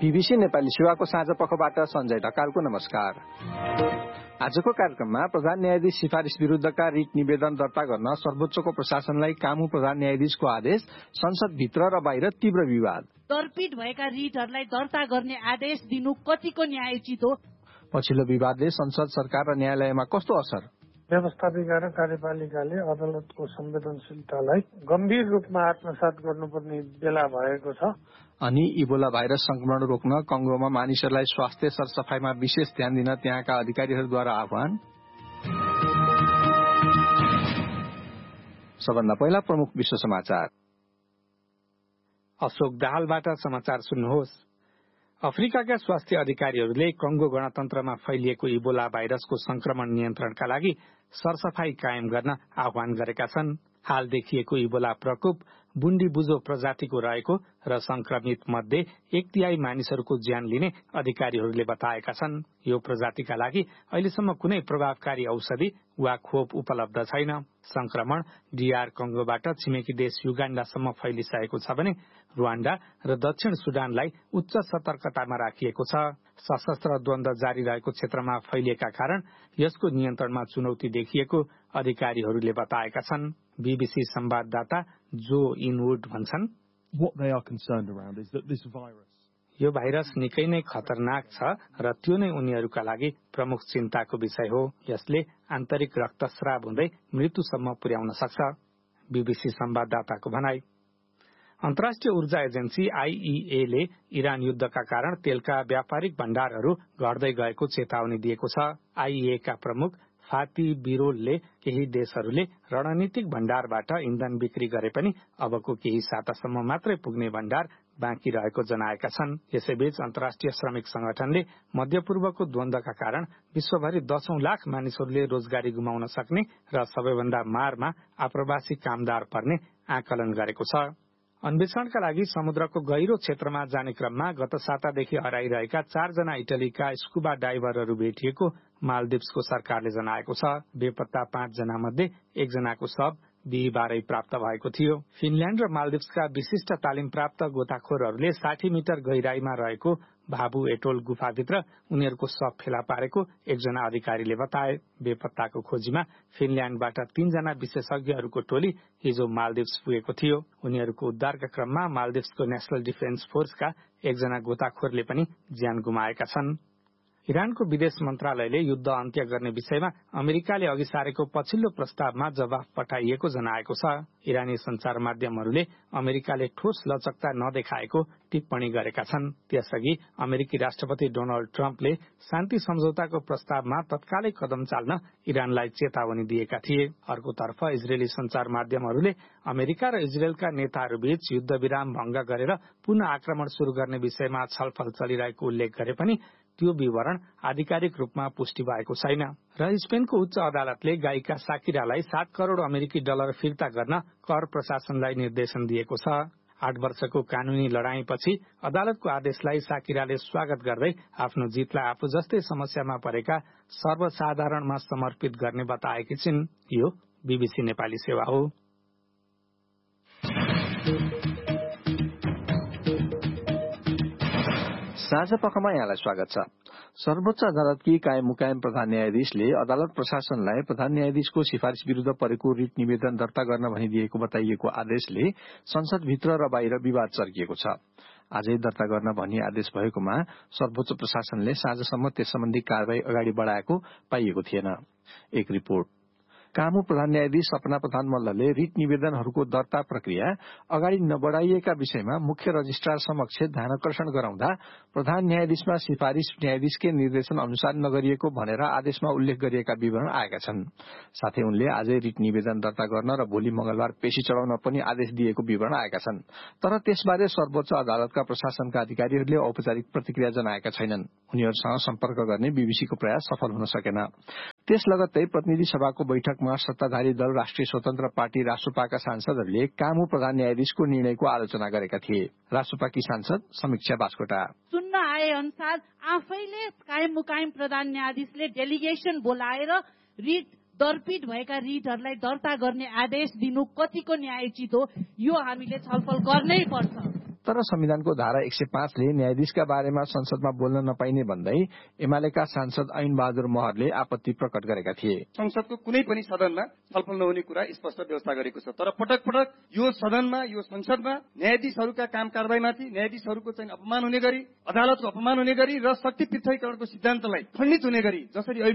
BBC Nepali सेवाको साँझ पखबाट सञ्जय ढकालको नमस्कार। आजको कार्यक्रममा प्रधान न्यायाधीश सिफारिस विरूद्धका रिट निवेदन दर्ता गर्न सर्वोच्चको प्रशासनलाई कामु प्रधान न्यायाधीशको आदेश, संसदभित्र र बाहिर तीव्र विवाद। दर्पित भएका रिटहरूलाई दर्ता गर्ने आदेश दिनु कतिको न्यायोचित हो? पछिल्लो विवादले संसद, सरकार र न्यायालयमा कस्तो असर? व्यवस्थापिका र कार्यपालिकाले अदालतको संवेदनशीलतालाई गम्भीर रूपमा आत्मसात गर्नुपर्ने बेला भएको छ। अनि इबोला भाइरस संक्रमण रोक्न कंगोमा मानिसहरूलाई स्वास्थ्य सरसफाईमा विशेष ध्यान दिन त्यहाँका अधिकारीहरूद्वारा आह्वान। सबभन्दा पहिला प्रमुख विश्व समाचार। अशोक दाहालबाट समाचार सुन्नुहोस्। अफ्रिकाका स्वास्थ्य अधिकारीहरूले कंगो गणतन्त्रमा फैलिएको इबोला भाइरसको संक्रमण नियन्त्रणका लागि सरसफाई कायम गर्न आह्वान गरेका छन्। हाल देखिएको इबोला प्रकोप बुण्डी बुजो प्रजातिको रहेको र संक्रमित मध्ये 1/3 मानिसहरूको ज्यान लिने अधिकारीहरूले बताएका छन्। यो प्रजातिका लागि अहिलेसम्म कुनै प्रभावकारी औषधि वा खोप उपलब्ध छैन। संक्रमण डीआर कंगोबाट छिमेकी देश युगाण्डासम्म फैलिसकेको छ भने रुवाण्डा र दक्षिण सुडानलाई उच्च सतर्कतामा राखिएको छ। सशस्त्र द्वन्द्व जारी रहेको क्षेत्रमा फैलिएका कारण यसको नियन्त्रणमा चुनौती देखिएको अधिकारीहरूले बताएका छन्। बीबीसी संवाददाता जो इनवुड भन्छन्, यो भाइरस निकै नै खतरनाक छ र त्यो नै उनीहरूका लागि प्रमुख चिन्ताको विषय हो। यसले आन्तरिक रक्तस्राव हुँदै मृत्युसम्म पुर्याउन सक्छ। बीबीसी संवाददाताको भनाई। अन्तर्राष्ट्रिय ऊर्जा एजेन्सी आईईए ले इरान युद्धका कारण तेलका व्यापारिक भण्डारहरू घट्दै गएको चेतावनी दिएको छ। आईईए का प्रमुख फाती बिरोलले केही देशहरूले रणनीतिक भण्डारबाट इन्धन बिक्री गरे पनि अबको केही सातासम्म मात्रै पुग्ने भण्डार बाँकी रहेको जनाएका छन्। यसैबीच अन्तर्राष्ट्रिय श्रमिक संगठनले मध्यपूर्वको द्वन्द्वका कारण विश्वभरि 10औं लाख मानिसहरूले रोजगारी गुमाउन सक्ने र सबैभन्दा मारमा आप्रवासी कामदार पर्ने आकलन गरेको छ। अन्वेषणका लागि समुद्रको गहिरो क्षेत्रमा जाने क्रममा गत सातादेखि हराइरहेका 4 जना इटलीका स्कुबा डाइभरहरू भेटिएको मालदिप्सको सरकारले जनाएको छ। बेपत्ता 5 जना मध्ये 1 जनाको शव बिहिबारै प्राप्त भएको थियो। फिनल्याण्ड र मालदिप्सका विशिष्ट तालिम प्राप्त गोताखोरहरूले 60 मिटर गहिराईमा रहेको भाबु एटोल गुफाभित्र उनीहरूको शव फेला पारेको एकजना अधिकारीले बताए। बेपत्ताको खोजीमा फिनल्याण्डबाट 3 जना विशेषज्ञहरूको टोली हिजो मालदिप्स पुगेको थियो। उनीहरूको उद्धारका क्रममा मालदिप्सको नेशनल डिफेन्स फोर्सका एकजना गोताखोरले पनि ज्यान गुमाएका छन्। इरानको विदेश मन्त्रालयले युद्ध अन्त्य गर्ने विषयमा अमेरिकाले अघि सारेको पछिल्लो प्रस्तावमा जवाफ पठाइएको जनाएको छ। इरानी संचार माध्यमहरूले अमेरिकाले ठोस लचकता नदेखाएको टिप्पणी गरेका छन्। त्यसअघि अमेरिकी राष्ट्रपति डोनाल्ड ट्रम्पले शान्ति सम्झौताको प्रस्तावमा तत्कालै कदम चाल्न इरानलाई चेतावनी दिएका थिए। अर्कोतर्फ इजरायली संचार माध्यमहरूले अमेरिका र इजरायलका नेताहरूबीच युद्ध विराम भंग गरेर पुनः आक्रमण शुरू गर्ने विषयमा छलफल चलिरहेको उल्लेख गरे पनि त्यो विवरण आधिकारिक रूपमा पुष्टि भएको छैन। र स्पेनको उच्च अदालतले गायिका साकिरालाई 7 करोड़ अमेरिकी डलर फिर्ता गर्न कर प्रशासनलाई निर्देशन दिएको छ। 8 वर्षको कानूनी लडाईँपछि अदालतको आदेशलाई साकिराले स्वागत गर्दै आफ्नो जितलाई आफू जस्तै समस्यामा परेका सर्वसाधारणमा समर्पित गर्ने बताएकी छिन्। यो बीबीसी नेपाली सेवा हो। साँझ पखमा यहाँलाई स्वागत छ। सर्वोच्च अदालतकी कायम मुकायम प्रधान न्यायाधीशले अदालत प्रशासनलाई प्रधान न्यायाधीशको सिफारिश विरूद्ध परेको रिट निवेदन दर्ता गर्न भनिदिएको बताइएको आदेशले संसदभित्र र बाहिर विवाद चर्किएको छ। आजै दर्ता गर्न भनी आदेश भएकोमा सर्वोच्च प्रशासनले साँझसम्म त्यस सम्बन्धी कारवाही अगाडि बढ़ाएको पाइएको थिएन। एक रिपोर्ट। कामु प्रधान न्यायाधीश सपना प्रधान मल्लले रिट निवेदनहरूको दर्ता प्रक्रिया अगाडि नबढ़ाइएका विषयमा मुख्य रजिस्ट्रार समक्ष ध्यानकर्षण गराउँदा प्रधान न्यायाधीशमा सिफारिश न्यायाधीशकै निर्देशन अनुसार नगरिएको भनेर आदेशमा उल्लेख गरिएका विवरण आएका छन्। साथै उनले आजै रिट निवेदन दर्ता गर्न र भोलि मंगलबार पेशी चढाउन पनि आदेश दिएको विवरण आएका छन्। तर त्यसबारे सर्वोच्च अदालतका प्रशासनका अधिकारीहरूले औपचारिक प्रतिक्रिया जनाएका छैनन्। उनीहरूसँग सम्पर्क गर्ने बीबीसीको प्रयास सफल हुन सकेन। त्यस लगत्तै प्रतिनिधि सभाको बैठकमा सत्ताधारी दल राष्ट्रिय स्वतन्त्र पार्टी रासोपाका सांसदहरूले कामु प्रधान न्यायाधीशको निर्णयको आलोचना गरेका थिए। रासोपाकी सांसद समीक्षा बास्कोटा। सुन्न आए अनुसार आफैले कायम मुकायम प्रधान न्यायाधीशले डेलिगेशन बोलाएर रिट दर्पित भएका रिटहरूलाई दर्ता गर्ने आदेश दिनु कतिको न्यायोचित हो, यो हामीले छलफल गर्नै पर्छ। तर संविधानको धारा 105ले न्यायाधीशका बारेमा संसदमा बोल्न नपाइने भन्दै एमालेका सांसद ऐन बहादुर महरले आपत्ति प्रकट गरेका थिए। संसदको कुनै पनि सदनमा छलफल नहुने कुरा स्पष्ट व्यवस्था गरेको छ। तर पटक पटक यो सदनमा यो संसदमा न्यायाधीशहरूका काम कारबाहीमाथि न्यायाधीशहरूको चाहिँ अपमान हुने गरी, अदालतको अपमान हुने गरी र शक्ति पृथकीकरणको सिद्धान्तलाई खण्डित हुने गरी जसरी